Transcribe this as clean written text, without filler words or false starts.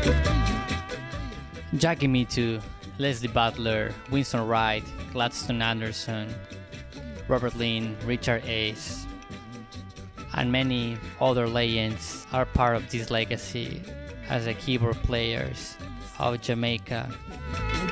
Jackie Mittoo, Leslie Butler, Winston Wright, Gladstone Anderson, Robert Lynn, Richard Ace, and many other legends are part of this legacy as the keyboard players of Jamaica.